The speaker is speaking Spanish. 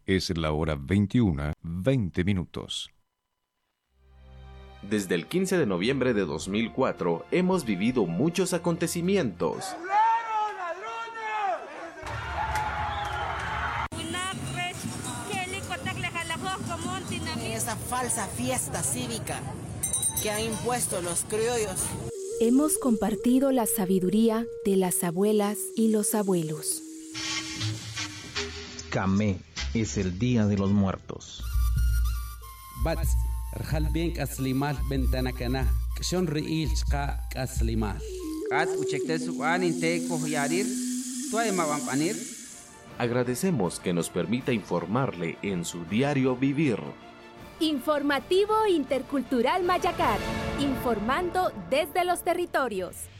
Es la hora 21:20. Desde el 15 de noviembre de 2004 hemos vivido muchos acontecimientos. Esa falsa fiesta cívica que han impuesto los criollos. Hemos compartido la sabiduría de las abuelas y los abuelos. Camé es el Día de los Muertos. Bats, Rjalbien Kaslimal Bentanacana, Kshon Riil Chka Kaslimal. Kat Uchekte Suan Inteko Yarir, Tuaima Vampanir. Agradecemos que nos permita informarle en su diario vivir. Informativo Intercultural Mayacar, informando desde los territorios.